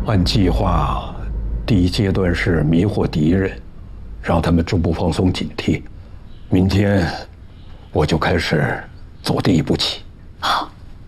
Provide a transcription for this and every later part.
按计划，第一阶段是迷惑敌人，让他们逐步放松警惕。明天我就开始走第一步棋。 好。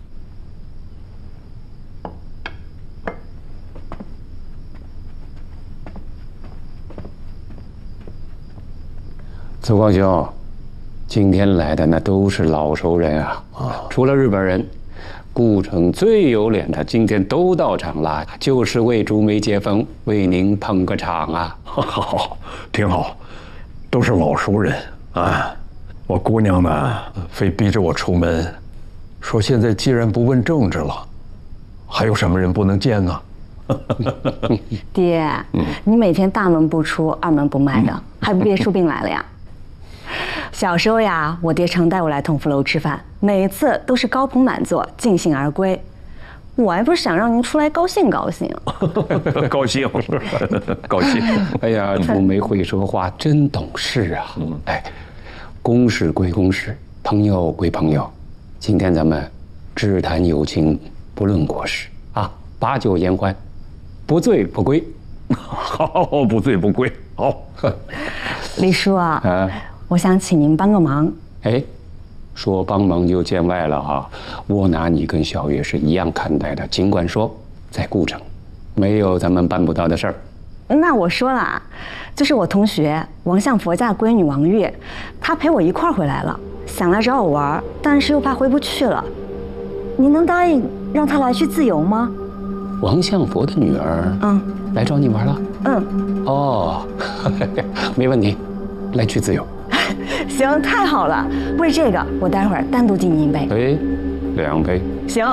泽光兄，今天来的那都是老熟人啊！除了日本人，顾城最有脸的今天都到场了，就是为竹梅接风，为您捧个场啊！ 好，挺好，都是老熟人啊。我姑娘呢，非逼着我出门，说现在既然不问政治了，还有什么人不能见呢？ 爹，你每天大门不出二门不迈的，还不憋出病来了呀？小时候呀，我爹常带我来同福楼吃饭，每一次都是高朋满座，尽兴而归。我还不是想让您出来高兴高兴。 高兴，高兴。 哎呀，竹梅会说话，真懂事啊！哎，公事归公事，朋友归朋友。今天咱们只谈友情，不论国事啊，把酒言欢，不醉不归。 好，不醉不归。好。 李叔啊，我想请您帮个忙。 哎，说帮忙就见外了啊！我拿你跟小月是一样看待的，尽管说在顾城，没有咱们办不到的事儿。 那我说了啊，就是我同学王相佛家闺女王月，她陪我一块儿回来了，想来找我玩，但是又怕回不去了。您能答应让她来去自由吗？ 王相佛的女儿，来找你玩了？哦，没问题，来去自由。 行，太好了！为这个，我待会儿单独敬您一杯。 哎，2杯。 行。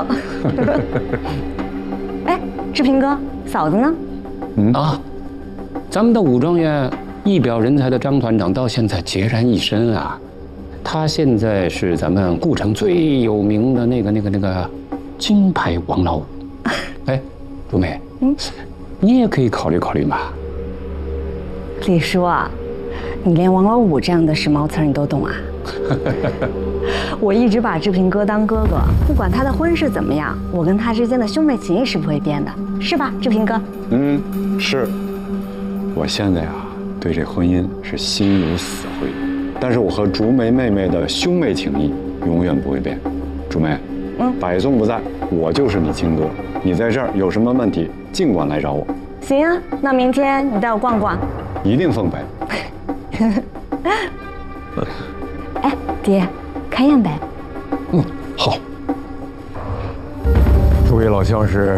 哎，志平哥，嫂子呢？ 咱们的武状元一表人才的张团长到现在孑然一身啊。他现在是咱们顾城最有名的那个金牌王老五。哎，竹梅，你也可以考虑考虑嘛。 李叔啊，你连王老五这样的时髦词儿你都懂啊？我一直把志平哥当哥哥，不管他的婚事怎么样，我跟他之间的兄妹情谊是不会变的，是吧，志平哥？ 是。我现在啊，对这婚姻是心有死灰，但是我和竹梅妹妹的兄妹情谊永远不会变。竹梅，百宗不在，我就是你亲哥，你在这儿有什么问题，尽管来找我。 行啊，那明天你带我逛逛。 一定奉陪。 哎，爹，开宴呗。 好。诸位老相识，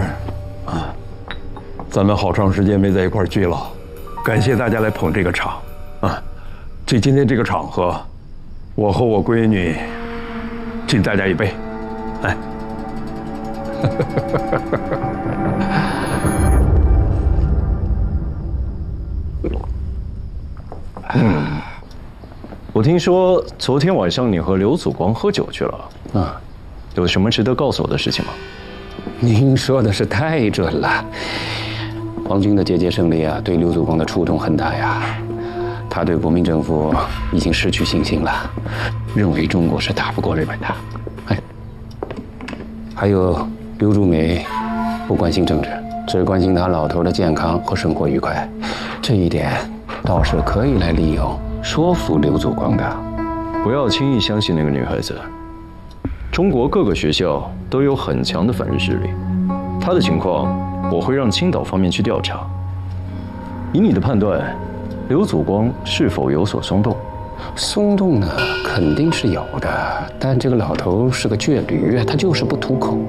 咱们好长时间没在一块儿聚了，感谢大家来捧这个场啊！今天这个场合，我和我闺女敬大家一杯，来。 我听说昨天晚上你和刘祖光喝酒去了，有什么值得告诉我的事情吗？ 您说的是太准了。皇军的节节胜利啊，对刘祖光的触动很大呀。他对国民政府已经失去信心了，认为中国是打不过日本的。哎，还有刘竹梅不关心政治，只关心他老头的健康和生活愉快，这一点倒是可以来利用说服刘祖光的。 不要轻易相信那个女孩子。中国各个学校都有很强的反日势力，她的情况我会让青岛方面去调查。以你的判断，刘祖光是否有所松动？ 松动呢，肯定是有的，但这个老头是个倔驴，他就是不吐口。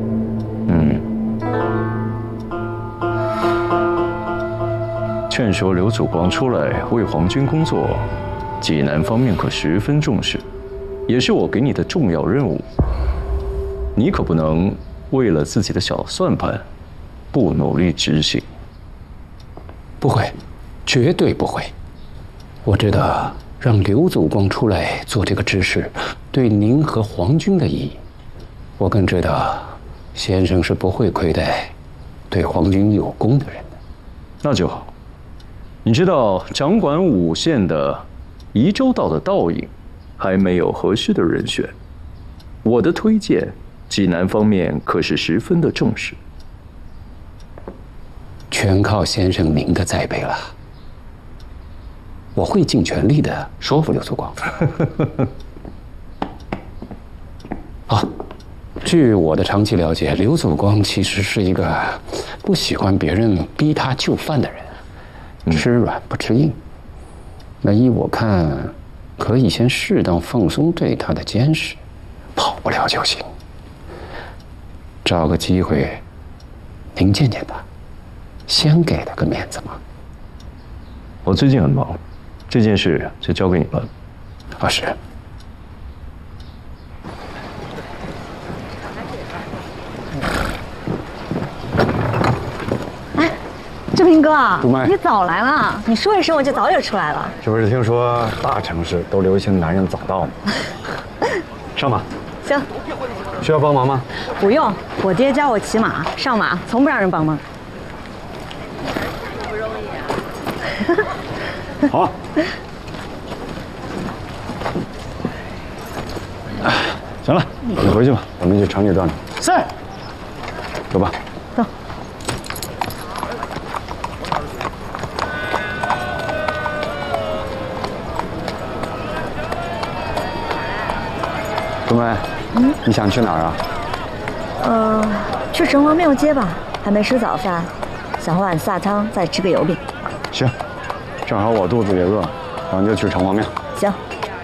劝说刘祖光出来为皇军工作，济南方面可十分重视，也是我给你的重要任务。你可不能为了自己的小算盘，不努力执行。 不会，绝对不会。我知道让刘祖光出来做这个指示，对您和皇军的意义。我更知道，先生是不会亏待对皇军有功的人的。 那就好。你知道掌管5县的宜州道的道尹还没有合适的人选，我的推荐，济南方面可是十分的重视。 全靠先生您的栽培了。我会尽全力的说服刘祖光。好，据我的长期了解，刘祖光其实是一个不喜欢别人逼他就范的人，吃软不吃硬。那依我看，可以先适当放松对他的监视，跑不了就行。找个机会，您见见他，先给他个面子嘛。 我最近很忙，这件事就交给你了。 啊，是。 哎，志平哥， 朱麦你早来了，你说一声我就早点出来了。 这不是听说大城市都流行男人早到吗？上马。 行， 需要帮忙吗？ 不用，我爹教我骑马上马，从不让人帮忙。 好啊。行了，你回去吧，我们去城里转转。 是。 走吧。 走。 朱梅，你想去哪儿啊？ 去城隍庙街吧，还没吃早饭，想喝碗萨汤，再吃个油饼。 行，正好我肚子也饿，咱就去城隍庙。 行。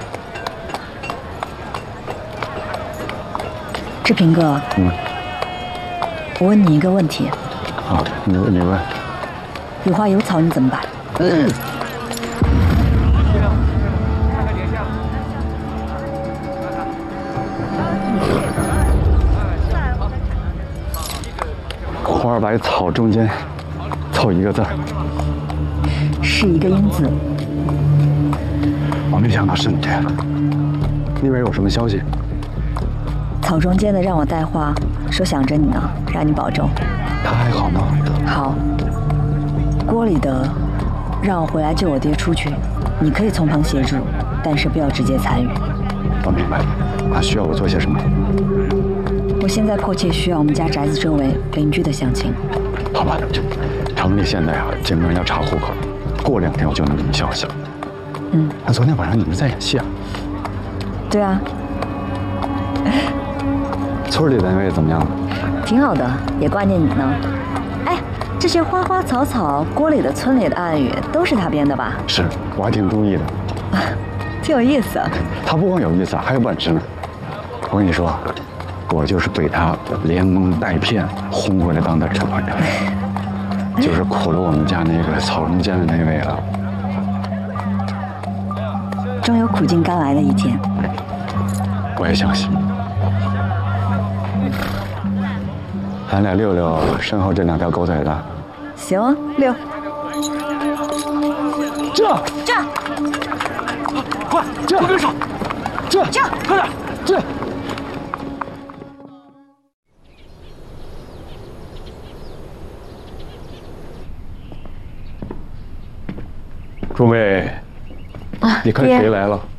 志平哥，我问你一个问题。 好，你问。 有花有草，你怎么办？ 花儿白草中间凑一个字儿， 是一个音字。 我没想到是你。那边有什么消息？ 草中间的让我带话，说想着你呢，让你保重。 他还好吗？ 好。锅里的让我回来救我爹出去，你可以从旁协助，但是不要直接参与。 我明白。他需要我做些什么？ 我现在迫切需要我们家宅子周围邻居的详情。 好吧，城里现在啊，警官要查户口，过2天我就能给你消息。那昨天晚上你们在演戏啊？ 对啊。 村里的那位怎么样？ 挺好的，也挂念你呢。哎，这些花花草草、锅里的、村里的暗语，都是他编的吧？ 是，我还挺注意的。 挺有意思。 他不光有意思，还有本事呢。我跟你说，我就是被他连蒙带骗轰回来当的指挥的，就是苦了我们家那个草中间的那位了。 终有苦尽甘来的一天。 我也相信。咱俩溜溜身后这2条狗腿子。 行，溜。 这，快，这，别手，这，快点，这。 朱梅，你看谁来了？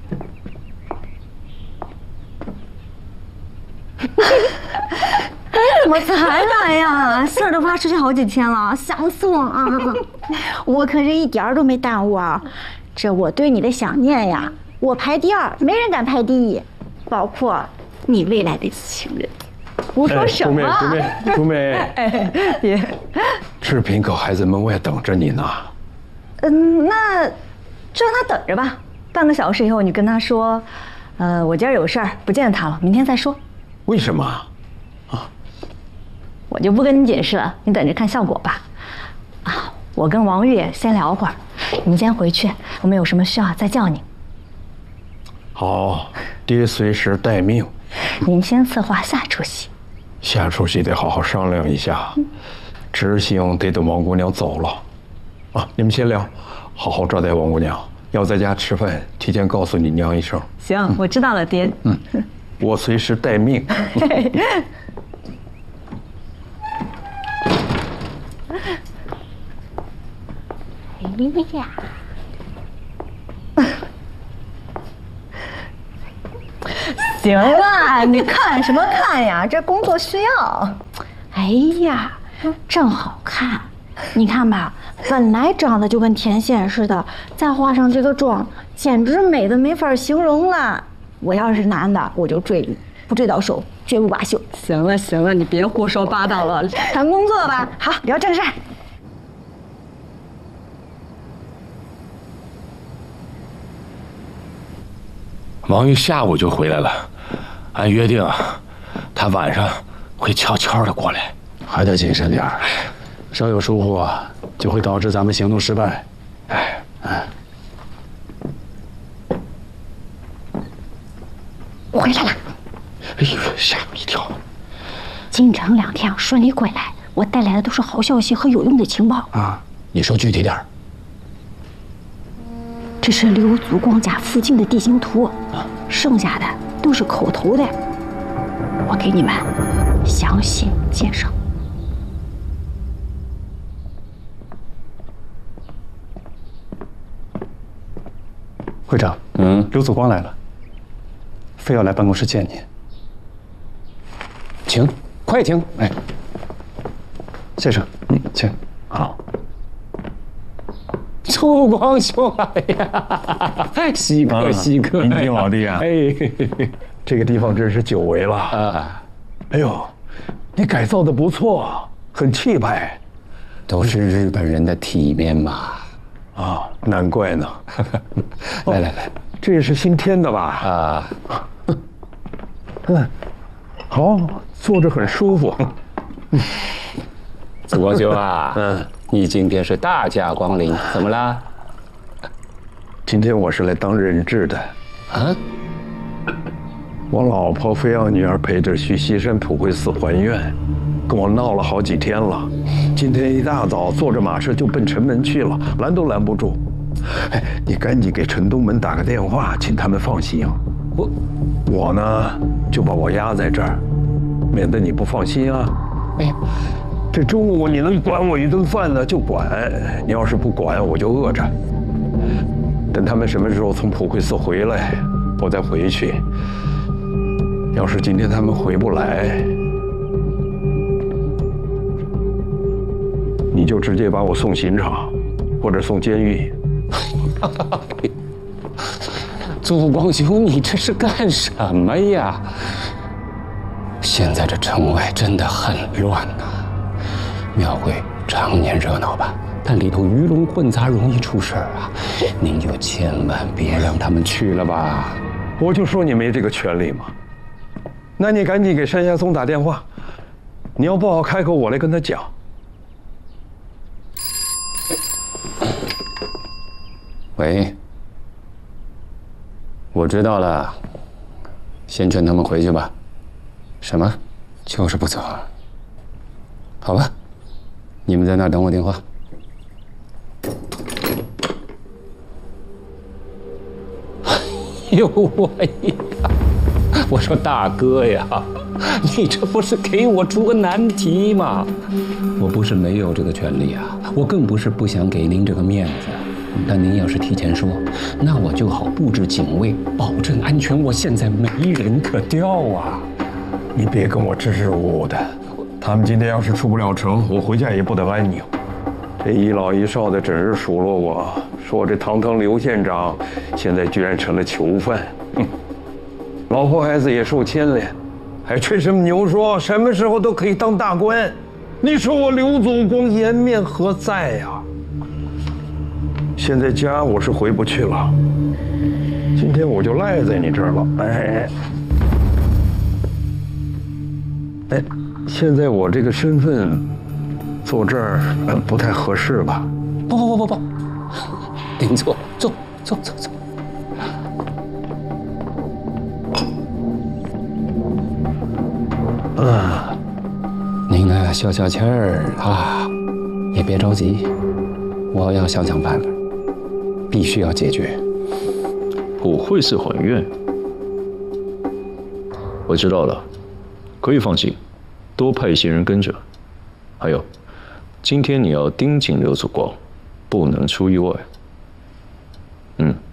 怎么才来呀？信儿都发出去好几天了，想死我啊！ 我可是一点儿都没耽误啊！这我对你的想念呀，我排第2，没人敢排第1，包括你未来的情人。胡说什么？ 朱梅， 哎，爹， 志平可还在门外等着你呢。 那就让他等着吧。半个小时以后，你跟他说，我今儿有事儿，不见他了，明天再说。 为什么？ 我就不跟你解释了，你等着看效果吧。啊，我跟王玉先聊会儿，你先回去，我们有什么需要再叫你。 好，爹随时待命。 您先策划下出戏， 下出戏得好好商量一下，执行得等王姑娘走了。啊，你们先聊，好好招待王姑娘。要在家吃饭，提前告诉你娘一声。 行，我知道了，爹。 我随时待命。 哎呀， 行了，你看什么看呀？这工作需要。 哎呀，正好看， 你看吧，本来长得就跟天仙似的，再化上这个妆，简直美的没法形容了。我要是男的，我就追你，不追到手，绝不罢休。 行了行了，你别胡说八道了， 谈工作吧。好，聊正事儿。 王玉下午就回来了，按约定，他晚上会悄悄的过来。 还得谨慎点儿，稍有疏忽就会导致咱们行动失败。 我回来了。 哎呦，吓我一跳！ 京城2天顺利归来，我带来的都是好消息和有用的情报啊！你说具体点儿。 这是刘祖光家附近的地形图，剩下的都是口头的。我给你们详细介绍。 会长，刘祖光来了，非要来办公室见你。 请，快请。哎， 先生，请。 好。祖光兄，哎呀，稀客稀客， 您听老弟啊， 哎， 这个地方真是久违了啊！哎呦，你改造的不错，很气派， 都是日本人的体面嘛。 啊，难怪呢。 来， 这也是新添的吧？ 啊， 好，坐着很舒服。 祖光兄啊，你今天是大驾光临，怎么啦？ 今天我是来当人质的。 啊？ 我老婆非要女儿陪着去西山普惠寺还愿，跟我闹了好几天了。今天一大早坐着马车就奔城门去了，拦都拦不住。哎，你赶紧给陈东门打个电话，请他们放行。我呢就把我压在这儿，免得你不放心啊。 哎呀， 这中午你能管我一顿饭呢就管，你要是不管我就饿着。等他们什么时候从普惠寺回来，我再回去。要是今天他们回不来，你就直接把我送刑场，或者送监狱。 祖光兄，你这是干什么呀？现在这城外真的很乱呐。庙会常年热闹吧，但里头鱼龙混杂，容易出事儿啊。您就千万别让他们去了吧。 我就说你没这个权利嘛。那你赶紧给山下松打电话，你要不好开口，我来跟他讲。 喂，我知道了，先劝他们回去吧。什么？就是不走？好吧，你们在那儿等我电话。哎呦我呀！我说大哥呀，你这不是给我出个难题吗？我不是没有这个权利啊，我更不是不想给您这个面子。但您要是提前说，那我就好布置警卫，保证安全。我现在没人可调啊！ 你别跟我支支吾吾的，他们今天要是出不了城，我回家也不得安宁。这一老一少的整日数落我，说我这堂堂刘县长，现在居然成了囚犯。老婆孩子也受牵连，还吹什么牛说什么时候都可以当大官？你说我刘祖光颜面何在呀？现在家我是回不去了，今天我就赖在你这儿了。哎，现在我这个身份坐这儿不太合适吧？ 不，您坐。您呢，消消气儿啊，也别着急，我要想想办法，必须要解决。 普惠寺还愿，我知道了，可以放心，多派一些人跟着。还有，今天你要盯紧刘祖光，不能出意外。